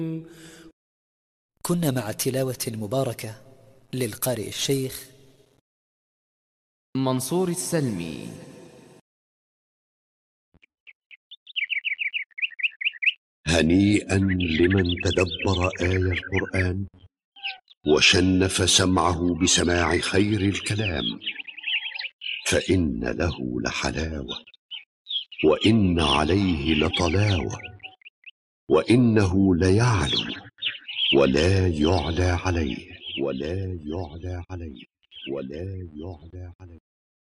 كنا مع التلاوة المباركة للقارئ الشيخ منصور السلمي. هنيئا لمن تدبر آي القرآن وشنف سمعه بسماع خير الكلام، فإن له لحلاوة وإن عليه لطلاوة، وإنه ليعلو ولا يعلى عليه، ولا يعلى عليه، ولا يعلى عليه.